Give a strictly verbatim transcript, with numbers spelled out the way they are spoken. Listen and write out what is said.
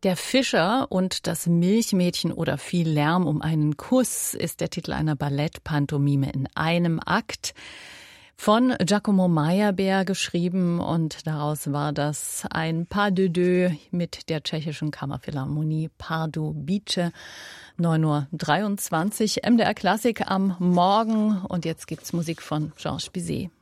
Der Fischer und das Milchmädchen oder Viel Lärm um einen Kuss ist der Titel einer Ballettpantomime in einem Akt. Von Giacomo Meyerbeer geschrieben, und daraus war das ein Pas de deux mit der tschechischen Kammerphilharmonie Pardubice. neun Uhr dreiundzwanzig, M D R Klassik am Morgen, und jetzt gibt's Musik von Georges Bizet.